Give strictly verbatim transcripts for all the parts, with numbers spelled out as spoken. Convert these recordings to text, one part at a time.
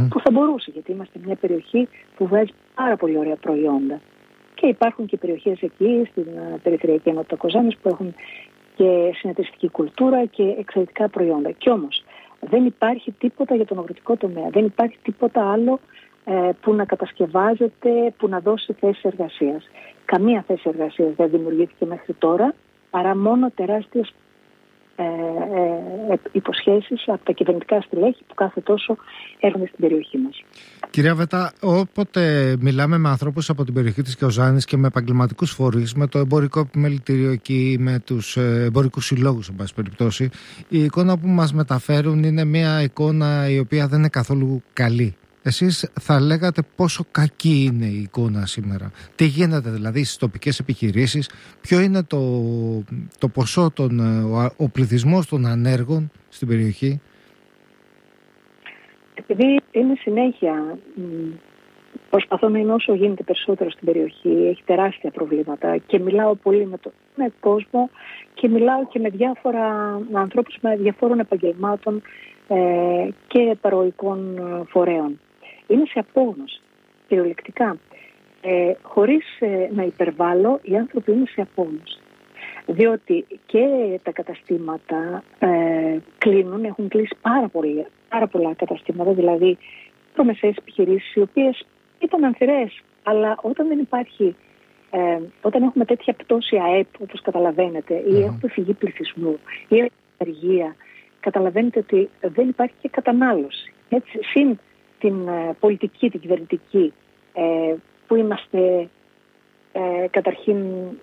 mm-hmm. που θα μπορούσε, γιατί είμαστε μια περιοχή που βγάζει πάρα πολύ ωραία προϊόντα. Και υπάρχουν και περιοχές εκεί, στην uh, περιφερειακή ενότητα Κοζάνης, που έχουν και συνεταιριστική κουλτούρα και εξαιρετικά προϊόντα. Κι όμως δεν υπάρχει τίποτα για τον αγροτικό τομέα, δεν υπάρχει τίποτα άλλο ε, που να κατασκευάζεται, που να δώσει θέσεις εργασίας. Καμία θέση εργασίας δεν δημιουργήθηκε μέχρι τώρα, παρά μόνο τεράστιες ε, ε, υποσχέσεις από τα κυβερνητικά στελέχη που κάθε τόσο έρχονται στην περιοχή μας. Κυρία Βέτα, όποτε μιλάμε με ανθρώπους από την περιοχή της Κοζάνης και με επαγγελματικούς φορείς, με το εμπορικό επιμελητήριο εκεί, με τους εμπορικούς συλλόγους, εν πάση περιπτώσει, η εικόνα που μας μεταφέρουν είναι μια εικόνα η οποία δεν είναι καθόλου καλή. Εσείς θα λέγατε πόσο κακή είναι η εικόνα σήμερα? Τι γίνεται δηλαδή στις τοπικές επιχειρήσεις? Ποιο είναι το, το ποσό, των, ο, ο πληθυσμός των ανέργων στην περιοχή? Επειδή είναι συνέχεια, προσπαθώ να είναι όσο γίνεται περισσότερο στην περιοχή, έχει τεράστια προβλήματα και μιλάω πολύ με, το, με κόσμο και μιλάω και με διάφορα με ανθρώπους με διαφόρων επαγγελμάτων ε, και παροικών φορέων. Είναι σε απόγνωση, κυριολεκτικά. Ε, χωρίς ε, να υπερβάλλω, οι άνθρωποι είναι σε απόγνωση. Διότι και τα καταστήματα ε, κλείνουν, έχουν κλείσει πάρα, πολύ, πάρα πολλά καταστήματα, δηλαδή προμεσαίες επιχειρήσεις, οι οποίες ήταν ανθυρές, αλλά όταν δεν υπάρχει, ε, όταν έχουμε τέτοια πτώση ΑΕΠ, όπως καταλαβαίνετε, ή mm. έχουμε φυγή πληθυσμού, ή έχουμε ενεργεία, καταλαβαίνετε ότι δεν υπάρχει και κατανάλωση. Έτσι, συν την ε, πολιτική, την κυβερνητική, ε, που είμαστε ε, καταρχήν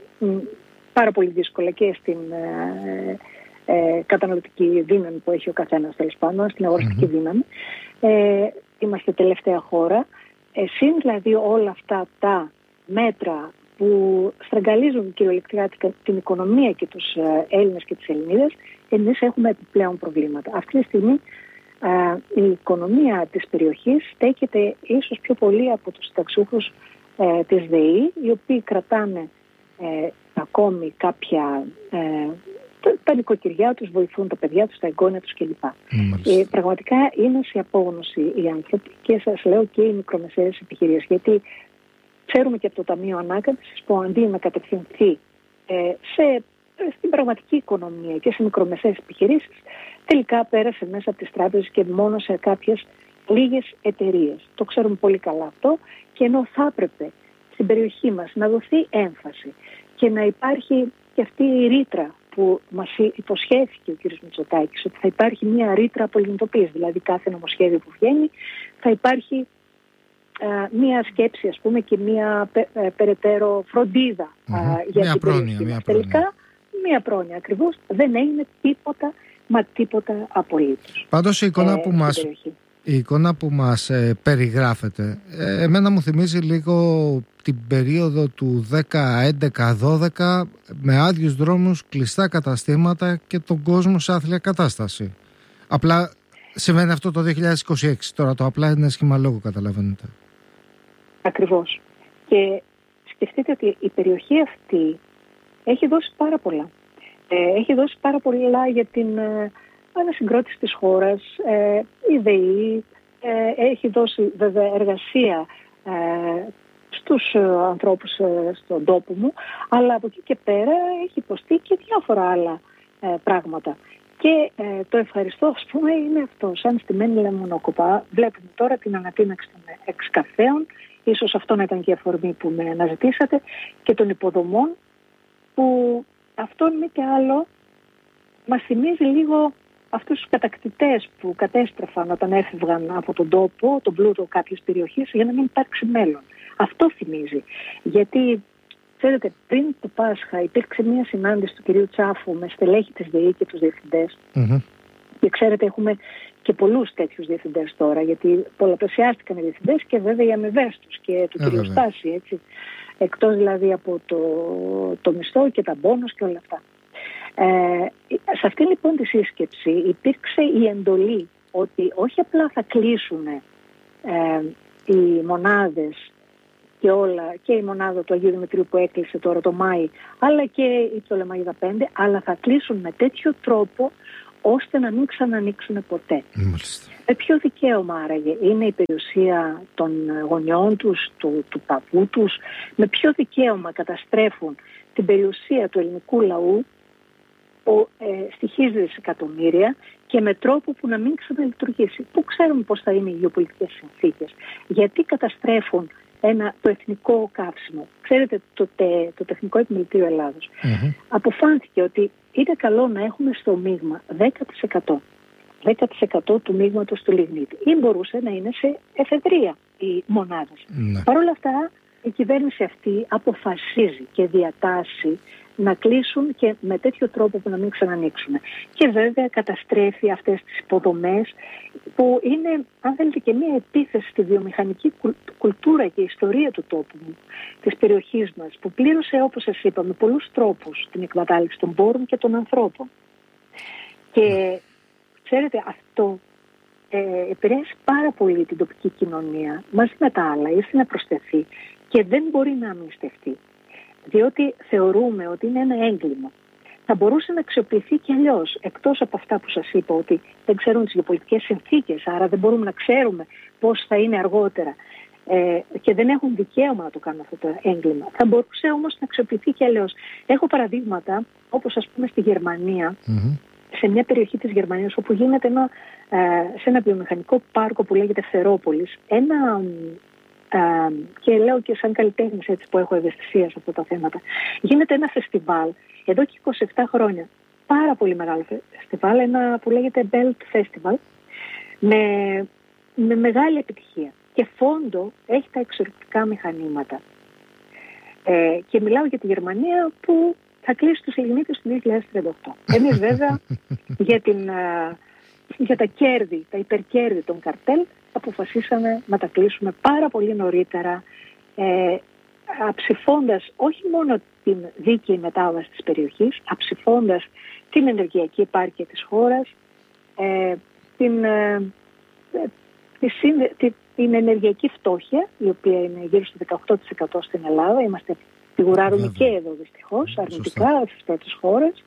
πάρα πολύ δύσκολα και στην ε, ε, καταναλωτική δύναμη που έχει ο καθένας, τέλος πάντων, στην αγοραστική mm-hmm. δύναμη. Ε, είμαστε τελευταία χώρα. Ε, συν δηλαδή όλα αυτά τα μέτρα που στραγγαλίζουν κυριολεκτικά την οικονομία και τους ε, Έλληνες και τις Ελληνίδες, εμείς έχουμε επιπλέον προβλήματα. Αυτή τη στιγμή ε, η οικονομία της περιοχής στέκεται ίσως πιο πολύ από τους συνταξιούχους ε, της ΔΕΗ, οι οποίοι κρατάνε ε, ακόμη κάποια, ε, τα νοικοκυριά τους, βοηθούν τα παιδιά τους, τα εγγόνια τους κλπ. Ε, πραγματικά είναι σε απόγνωση οι άνθρωποι και σας λέω και οι μικρομεσαίες επιχειρήσεις, γιατί ξέρουμε και από το Ταμείο Ανάκαμψης που αντί να κατευθυνθεί ε, σε, στην πραγματική οικονομία και σε μικρομεσαίες επιχειρήσεις, τελικά πέρασε μέσα από τις τράπεζες και μόνο σε κάποιες λίγες εταιρείες. Το ξέρουμε πολύ καλά αυτό, και ενώ θα έπρεπε στην περιοχή μας να δοθεί έμφαση και να υπάρχει και αυτή η ρήτρα που μας υποσχέθηκε ο κ. Μητσοτάκης, ότι θα υπάρχει μια ρήτρα απολυνητοποίησης, δηλαδή κάθε νομοσχέδιο που βγαίνει θα υπάρχει α, μια σκέψη, ας πούμε, και μια πε, ε, περαιτέρω φροντίδα mm-hmm. α, για μια την πρόνοια, περιοχή μια μας. πρόνοια. Τελικά μια πρόνοια ακριβώς, δεν έγινε τίποτα, μα τίποτα απολύτως. Πάντως η εικόνα ε, που μας... Η εικόνα που μας ε, περιγράφεται, ε, εμένα μου θυμίζει λίγο την περίοδο του δέκα, έντεκα, δώδεκα, με άδειους δρόμους, κλειστά καταστήματα και τον κόσμο σε άθλια κατάσταση. Απλά συμβαίνει αυτό το δύο χιλιάδες είκοσι έξι, τώρα το απλά είναι σχήμα λόγου, καταλαβαίνετε. Ακριβώς. Και σκεφτείτε ότι η περιοχή αυτή έχει δώσει πάρα πολλά. Ε, έχει δώσει πάρα πολλά για την... Ε, ανασυγκρότηση της χώρας, ε, η ΔΕΗ ε, έχει δώσει βέβαια εργασία ε, στους ε, ανθρώπους ε, στον τόπο μου, αλλά από εκεί και πέρα έχει υποστεί και διάφορα άλλα ε, πράγματα. Και ε, το ευχαριστώ, ας πούμε, είναι αυτό, σαν στημένη λεμονόκοπα. Βλέπουμε τώρα την ανατείναξη των εξκαφέων, ίσως αυτό να ήταν και η αφορμή που με αναζητήσατε, και των υποδομών, που αυτό είναι και άλλο, μας θυμίζει λίγο αυτούς τους κατακτητές που κατέστρεφαν όταν έφευγαν από τον τόπο, τον πλούτο κάποιες περιοχές, για να μην υπάρξει μέλλον. Αυτό θυμίζει. Γιατί, ξέρετε, πριν το Πάσχα υπήρξε μια συνάντηση του κυρίου Τσάφου με στελέχη της ΔΕΗ και τους διευθυντές. Mm-hmm. Και ξέρετε, έχουμε και πολλούς τέτοιους διευθυντές τώρα, γιατί πολλαπλασιάστηκαν οι διευθυντές και βέβαια οι αμοιβές τους και του κυρίου Στάση, έτσι. Εκτός δηλαδή από το, το μισθό και τα μπόνους και όλα αυτά. Ε, σε αυτή λοιπόν τη σύσκεψη υπήρξε η εντολή ότι όχι απλά θα κλείσουν ε, οι μονάδες και όλα, και η μονάδα του Αγίου Δημητρίου που έκλεισε τώρα το Μάη, αλλά και η Πτολεμαΐδα πέντε, αλλά θα κλείσουν με τέτοιο τρόπο ώστε να μην ξανανοίξουν ποτέ. Μάλιστα. Με ποιο δικαίωμα άραγε? Είναι η περιουσία των γονιών τους, του, του παππού τους? Με ποιο δικαίωμα καταστρέφουν την περιουσία του ελληνικού λαού που ε, στοιχίζει δισεκατομμύρια και με τρόπο που να μην ξαναλειτουργήσει? Πού ξέρουμε πώς θα είναι οι γεωπολιτικές συνθήκες? Γιατί καταστρέφουν ένα, το εθνικό καύσιμο? Ξέρετε, το, τε, το Τεχνικό Επιμελητήριο Ελλάδος mm-hmm. αποφάνθηκε ότι είναι καλό να έχουμε στο μείγμα δέκα τοις εκατό. δέκα τοις εκατό του μείγματος του λιγνίτη, ή μπορούσε να είναι σε εφεδρεία οι μονάδες. Mm-hmm. Παρ' όλα αυτά, η κυβέρνηση αυτή αποφασίζει και διατάσσει να κλείσουν και με τέτοιο τρόπο που να μην ξανανοίξουν. Και βέβαια καταστρέφει αυτές τις υποδομές που είναι, αν θέλετε, και μια επίθεση στη βιομηχανική κουλτούρα και ιστορία του τόπου μου, της περιοχής μας, που πλήρωσε, όπως σας είπα, με πολλούς τρόπους την εκμετάλλευση των πόρων και των ανθρώπων. Και ξέρετε, αυτό ε, επηρέασε πάρα πολύ την τοπική κοινωνία, μαζί με τα άλλα, ήρθε να προσθεθεί και δεν μπορεί να αμυνιστευτεί. Διότι θεωρούμε ότι είναι ένα έγκλημα. Θα μπορούσε να αξιοποιηθεί και αλλιώς, εκτός από αυτά που σας είπα, ότι δεν ξέρουν τις γεωπολιτικές συνθήκες, άρα δεν μπορούμε να ξέρουμε πώς θα είναι αργότερα ε, και δεν έχουν δικαίωμα να το κάνουν αυτό το έγκλημα. Θα μπορούσε όμως να αξιοποιηθεί και αλλιώς. Έχω παραδείγματα, όπως ας πούμε στη Γερμανία, mm-hmm. σε μια περιοχή της Γερμανίας, όπου γίνεται ένα, ε, σε ένα βιομηχανικό πάρκο που λέγεται Φερόπολης, ένα... Uh, και λέω και σαν καλλιτέχνης, έτσι, που έχω ευαισθησία σε αυτά τα θέματα, γίνεται ένα φεστιβάλ εδώ και είκοσι επτά χρόνια, πάρα πολύ μεγάλο φεστιβάλ, ένα που λέγεται Belt Festival, με, με μεγάλη επιτυχία, και φόντο έχει τα εξορρυκτικά μηχανήματα. ε, και μιλάω για τη Γερμανία που θα κλείσει τους λιγνίτες του δύο χιλιάδες τριάντα οκτώ. Εμείς βέβαια για, την, uh, για τα κέρδη, τα υπερκέρδη των καρτέλ, αποφασίσαμε να τα κλείσουμε πάρα πολύ νωρίτερα, ε, αψηφώντας όχι μόνο την δίκαιη μετάβαση της περιοχής, αψηφώντας την ενεργειακή επάρκεια της χώρας, ε, την, ε, τη, τη, την ενεργειακή φτώχεια, η οποία είναι γύρω στο δεκαοκτώ τοις εκατό στην Ελλάδα. Είμαστε, φιγουράρουμε και εδώ δυστυχώς, αρνητικά στις πρώτες χώρες,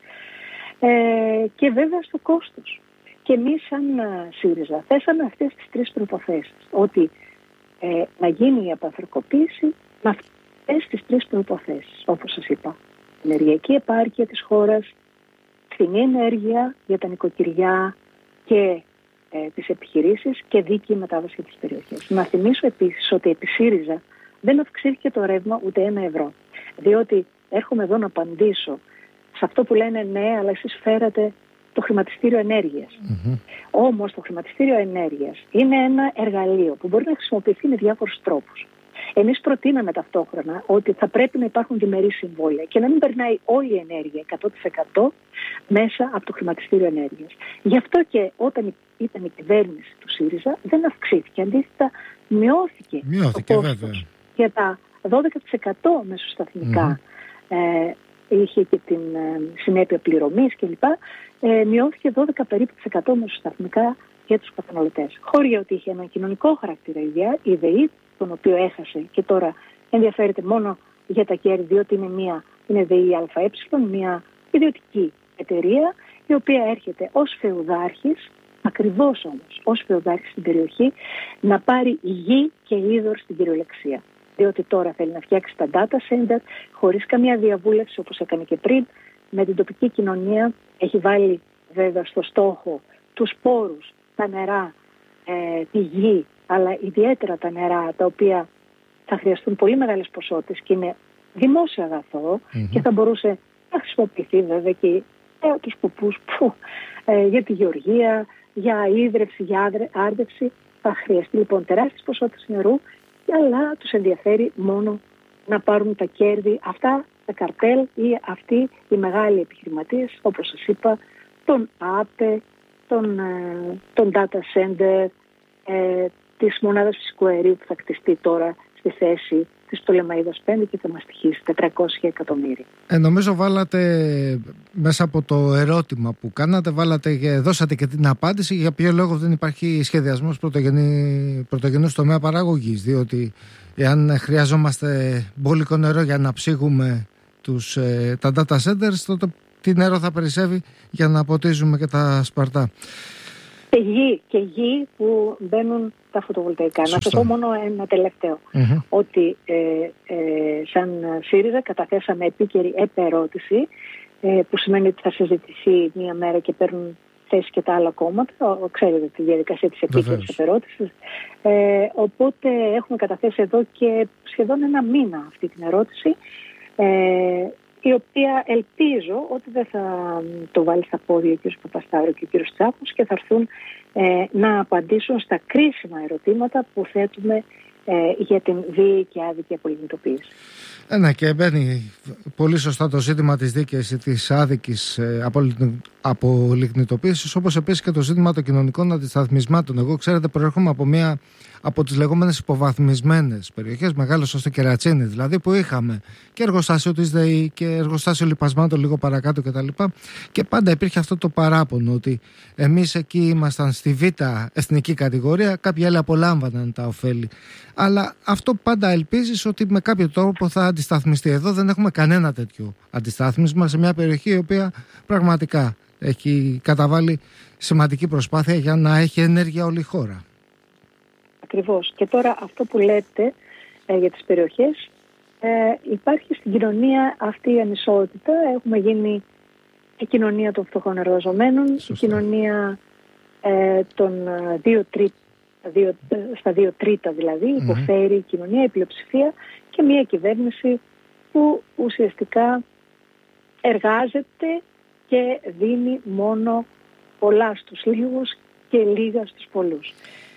ε, και βέβαια στο κόστος. Και εμείς σαν ΣΥΡΙΖΑ θέσαμε αυτές τις τρεις προϋποθέσεις. Ότι ε, να γίνει η απανθρακοποίηση με αυτές τις τρεις προϋποθέσεις. Όπως σας είπα, ενεργειακή επάρκεια της χώρας, φθηνή ενέργεια για τα νοικοκυριά και ε, τις επιχειρήσεις και δίκαιη μετάβαση για τις περιοχές. Να θυμίσω επίσης ότι επί ΣΥΡΙΖΑ δεν αυξήθηκε το ρεύμα ούτε ένα ευρώ. Διότι έρχομαι εδώ να απαντήσω σε αυτό που λένε ναι, αλλά εσείς φέρατε το χρηματιστήριο ενέργειας. Mm-hmm. Όμως το χρηματιστήριο ενέργειας είναι ένα εργαλείο που μπορεί να χρησιμοποιηθεί με διάφορους τρόπους. Εμείς προτείναμε ταυτόχρονα ότι θα πρέπει να υπάρχουν διμερείς συμβόλαια και να μην περνάει όλη η ενέργεια εκατό τοις εκατό μέσα από το χρηματιστήριο ενέργειας. Γι' αυτό και όταν ήταν η κυβέρνηση του ΣΥΡΙΖΑ δεν αυξήθηκε. Αντίθετα, μειώθηκε, μειώθηκε το κόστος βέβαια. Για τα δώδεκα τοις εκατό μεσοσταθμικά. Mm-hmm. Ε, είχε και την ε, συνέπεια πληρωμής κλπ. Ε, μειώθηκε δώδεκα περίπου τοις εκατό μεσοσταθμικά για τους καταναλωτές. Χώρια ότι είχε έναν κοινωνικό χαρακτήρα η ΔΕΗ, τον οποίο έχασε και τώρα ενδιαφέρεται μόνο για τα κέρδη, διότι είναι μια είναι ΔΕΗ ΑΕ, μια ιδιωτική εταιρεία, η οποία έρχεται ως φεουδάρχης, ακριβώς όμως ως φεουδάρχης στην περιοχή, να πάρει γη και είδωρ στην κυριολεξία. Διότι τώρα θέλει να φτιάξει τα data center χωρίς καμία διαβούλευση, όπως έκανε και πριν, με την τοπική κοινωνία. Έχει βάλει βέβαια στο στόχο τους πόρους, τα νερά, ε, τη γη, αλλά ιδιαίτερα τα νερά, τα οποία θα χρειαστούν πολύ μεγάλες ποσότητες και είναι δημόσιο αγαθό, mm-hmm. και θα μπορούσε να χρησιμοποιηθεί βέβαια και για τους σκοπούς που, ε, για τη γεωργία, για ίδρυυση, για άρδευση. Θα χρειαστεί λοιπόν τεράστιες ποσότητες νερού, αλλά τους ενδιαφέρει μόνο να πάρουν τα κέρδη αυτά, τα καρτέλ ή αυτοί οι μεγάλοι επιχειρηματίες, όπως σας είπα, τον ΑΠΕ, τον, τον data center, ε, της μονάδας φυσικού αερίου που θα κτιστεί τώρα στη θέση της Πτολεμαΐδας πέντε και θα μας στοιχίσει τετρακόσια εκατομμύρια. Ε, νομίζω βάλατε μέσα από το ερώτημα που κάνατε, βάλατε και δώσατε και την απάντηση για ποιο λόγο δεν υπάρχει σχεδιασμός πρωτογενούς τομέα παραγωγής. Διότι εάν χρειαζόμαστε μπόλικο νερό για να ψήγουμε τους, ε, τα data centers, τότε τι νερό θα περισσεύει για να ποτίζουμε και τα σπαρτά. Και γη, και γη που μπαίνουν τα φωτοβολταϊκά. Σωστά. Να σας πω μόνο ένα τελευταίο. Mm-hmm. Ότι ε, ε, σαν ΣΥΡΙΖΑ καταθέσαμε επίκαιρη επερώτηση, ε, που σημαίνει ότι θα συζητηθεί μία μέρα και παίρνουν θέση και τα άλλα κόμματα. Ο, ξέρετε τη διαδικασία της επίκαιρης επερώτησης. Ε, οπότε έχουμε καταθέσει εδώ και σχεδόν ένα μήνα αυτή την ερώτηση, ε, η οποία ελπίζω ότι δεν θα το βάλει στα πόδια ο κ. Παπασταύρου και ο κ. Τσάπος και θα έρθουν ε, να απαντήσουν στα κρίσιμα ερωτήματα που θέτουμε ε, για την βίαιη και άδικη απολιγνητοποίηση. Ε, ναι, και μπαίνει πολύ σωστά το ζήτημα της δίκαιης ή της άδικης ε, απολιγνητοποίησης, όπως επίσης και το ζήτημα των κοινωνικών αντισταθμισμάτων. Εγώ, ξέρετε, προέρχομαι από μία από τις λεγόμενες υποβαθμισμένες περιοχές, μεγάλωσα στο Κερατσίνι δηλαδή, που είχαμε και εργοστάσιο της ΔΕΗ και εργοστάσιο λιπασμάτων λίγο παρακάτω κτλ. Και πάντα υπήρχε αυτό το παράπονο ότι εμείς εκεί ήμασταν στη β' εθνική κατηγορία, κάποιοι άλλοι απολάμβαναν τα ωφέλη. Αλλά αυτό πάντα ελπίζεις ότι με κάποιο τρόπο θα αντισταθμιστεί. Εδώ δεν έχουμε κανένα τέτοιο αντιστάθμισμα σε μια περιοχή η οποία πραγματικά έχει καταβάλει σημαντική προσπάθεια για να έχει ενέργεια όλη η χώρα. Ακριβώς. Και τώρα αυτό που λέτε ε, για τις περιοχές, ε, υπάρχει στην κοινωνία αυτή η ανισότητα. Έχουμε γίνει η κοινωνία των φτωχών εργαζομένων, η κοινωνία ε, των δύο τρίτα, δύο, στα δύο τρίτα δηλαδή, mm-hmm. υποφέρει η κοινωνία, η πλειοψηφία, και μια κυβέρνηση που ουσιαστικά εργάζεται και δίνει μόνο πολλά στους λίγους και λίγα στους πολλούς.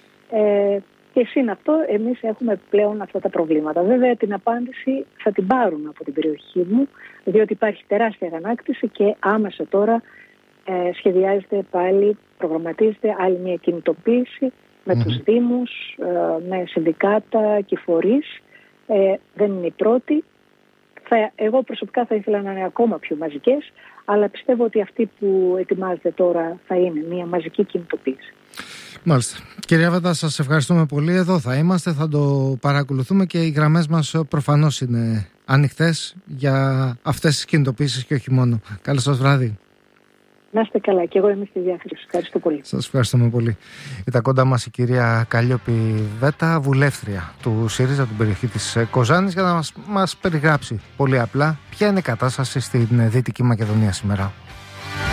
Ε, και σύν αυτό εμείς έχουμε πλέον αυτά τα προβλήματα. Βέβαια την απάντηση θα την πάρουν από την περιοχή μου, διότι υπάρχει τεράστια αγανάκτηση και άμεσα τώρα ε, σχεδιάζεται πάλι, προγραμματίζεται άλλη μια κινητοποίηση με mm-hmm. τους δήμους, ε, με συνδικάτα και φορείς. Ε, δεν είναι η πρώτη. Θα, εγώ προσωπικά θα ήθελα να είναι ακόμα πιο μαζικές, αλλά πιστεύω ότι αυτή που ετοιμάζεται τώρα θα είναι μια μαζική κινητοποίηση. Μάλιστα. Κυρία Βέτα, σας ευχαριστούμε πολύ. Εδώ θα είμαστε, θα το παρακολουθούμε και οι γραμμές μας προφανώς είναι ανοιχτές για αυτές τις κινητοποίησεις και όχι μόνο. Καλό σας βράδυ. Να είστε καλά και εγώ είμαι στη διάθεση. Σας ευχαριστώ πολύ. Σας ευχαριστούμε πολύ. Ήταν κοντά μας η κυρία Καλλιόπη Βέτα, βουλεύτρια του ΣΥΡΙΖΑ, την περιοχή της Κοζάνης, για να μας, μας περιγράψει πολύ απλά ποια είναι η κατάσταση στην Δυτική Μακεδονία σήμερα.